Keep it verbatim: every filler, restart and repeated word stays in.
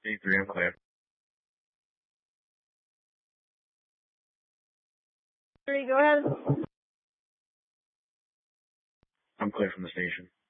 eight three, I'm clear. Three, go ahead. I'm clear from the station.